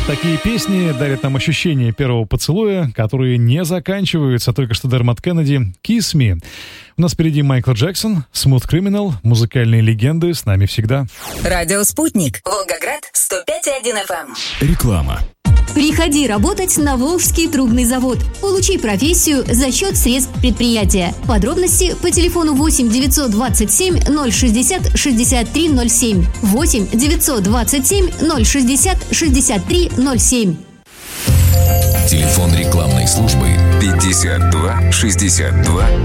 Такие песни дарят нам ощущение первого поцелуя, которые не заканчиваются. Только что Дермат Кеннеди, «Kiss Me». У нас впереди Майкл Джексон, «Smooth Criminal», музыкальные легенды с нами всегда. Радио «Спутник», Волгоград, 105,1 FM. Реклама. Приходи работать на Волжский трубный завод. Получи профессию за счет средств предприятия. Подробности по телефону 8 927 060 63 07. 8 927 060 63 07. Телефон рекламной службы 52 62